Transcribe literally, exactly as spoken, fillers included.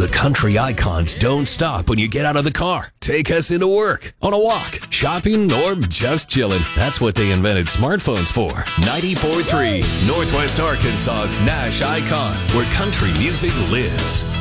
The country icons don't stop when you get out of the car. Take us into work, on a walk, shopping, or just chilling. That's what they invented smartphones for. ninety-four point three Northwest Arkansas's Nash Icon, where country music lives.